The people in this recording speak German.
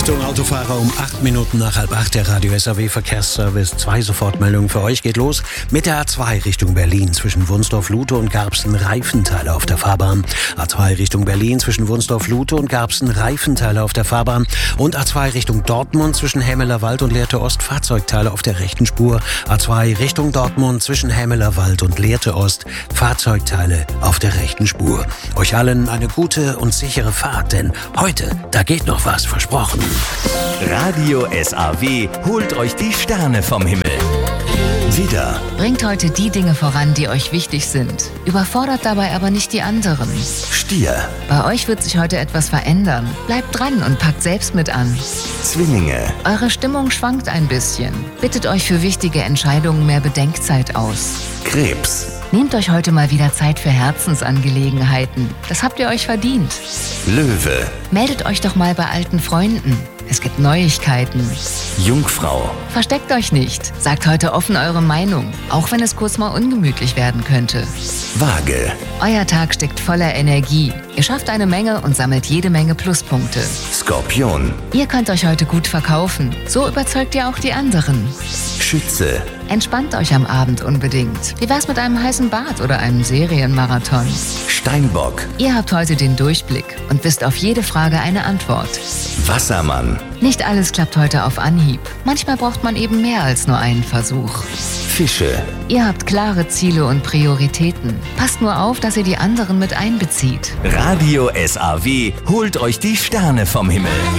Achtung Autofahrer, um 8 Minuten nach 7:30 der Radio SAW Verkehrsservice. 2 Sofortmeldungen für euch. Geht los mit der A2 Richtung Berlin zwischen Wunsdorf-Lute und Garbsen Reifenteile auf der Fahrbahn. A2 Richtung Berlin zwischen Wunsdorf-Lute und Garbsen Reifenteile auf der Fahrbahn. Und A2 Richtung Dortmund zwischen Hämeler Wald und Lehrte Ost Fahrzeugteile auf der rechten Spur. A2 Richtung Dortmund zwischen Hämeler Wald und Lehrte Ost Fahrzeugteile auf der rechten Spur. Euch allen eine gute und sichere Fahrt, denn heute, da geht noch was, versprochen. Radio SAW holt euch die Sterne vom Himmel. Wieder. Bringt heute die Dinge voran, die euch wichtig sind. Überfordert dabei aber nicht die anderen. Stier. Bei euch wird sich heute etwas verändern. Bleibt dran und packt selbst mit an. Zwillinge. Eure Stimmung schwankt ein bisschen. Bittet euch für wichtige Entscheidungen mehr Bedenkzeit aus. Krebs. Nehmt euch heute mal wieder Zeit für Herzensangelegenheiten. Das habt ihr euch verdient. Löwe. Meldet euch doch mal bei alten Freunden. Es gibt Neuigkeiten. Jungfrau. Versteckt euch nicht. Sagt heute offen eure Meinung, auch wenn es kurz mal ungemütlich werden könnte. Waage. Euer Tag steckt voller Energie. Ihr schafft eine Menge und sammelt jede Menge Pluspunkte. Skorpion. Ihr könnt euch heute gut verkaufen. So überzeugt ihr auch die anderen. Schütze. Entspannt euch am Abend unbedingt. Wie wär's mit einem heißen Bad oder einem Serienmarathon? Steinbock. Ihr habt heute den Durchblick und wisst auf jede Frage eine Antwort. Wassermann. Nicht alles klappt heute auf Anhieb. Manchmal braucht man eben mehr als nur einen Versuch. Fische. Ihr habt klare Ziele und Prioritäten. Passt nur auf, dass ihr die anderen mit einbezieht. Radio SAW holt euch die Sterne vom Himmel.